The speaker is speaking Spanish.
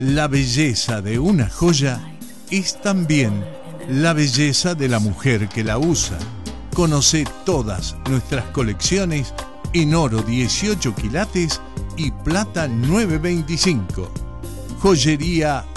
La belleza de una joya es también la belleza de la mujer que la usa. Conoce todas nuestras colecciones en oro 18 quilates y plata 925. Joyería